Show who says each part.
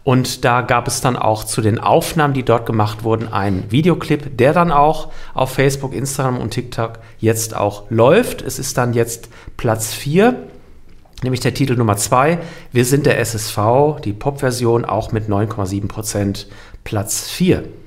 Speaker 1: Und da gab es dann auch zu den Aufnahmen, die dort gemacht wurden, einen Videoclip, der dann auch auf Facebook, Instagram und TikTok jetzt auch läuft. Es ist dann jetzt Platz 4, nämlich der Titel Nummer 2. Wir sind der SSV, die Pop-Version, auch mit 9,7% Platz 4.